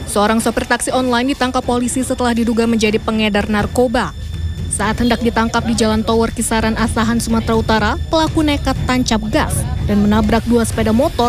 Seorang sopir taksi online ditangkap polisi setelah diduga menjadi pengedar narkoba. Saat hendak ditangkap di Jalan Tower Kisaran Asahan, Sumatera Utara, pelaku nekat tancap gas dan menabrak dua sepeda motor